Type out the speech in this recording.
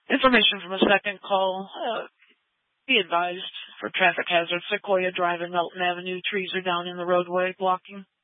Information from a second call. Be advised for traffic hazards. Sequoia Drive and Melton Avenue. Trees are down in the roadway, blocking